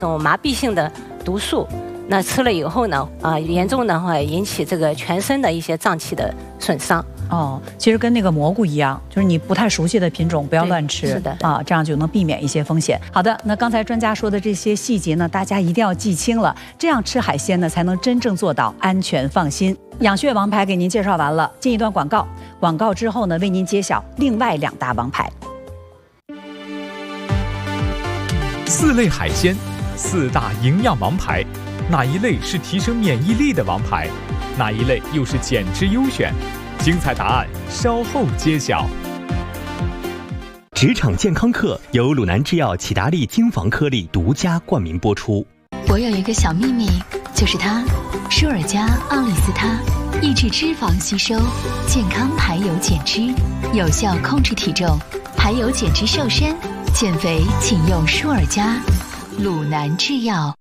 这种麻痹性的毒素。那吃了以后呢，严重的话引起这个全身的一些脏器的损伤。 哦，其实跟那个蘑菇一样，就是你不太熟悉的品种不要乱吃， 是的啊，这样就能避免一些风险。好的，那刚才专家说的这些细节呢，大家一定要记清了，这样吃海鲜呢才能真正做到安全放心。养血王牌给您介绍完了，进一段广告，广告之后呢，为您揭晓另外2大王牌。 4类海鲜，4大营养王牌，哪一类是提升免疫力的王牌？哪一类又是减脂优选？精彩答案稍后揭晓。 职场健康课由鲁南制药启达利精防颗粒独家冠名播出。 我有一个小秘密，就是它，舒尔佳奥利司他，抑制脂肪吸收，健康排油减脂，有效控制体重，排油减脂瘦身。减肥请用舒尔佳，鲁南制药。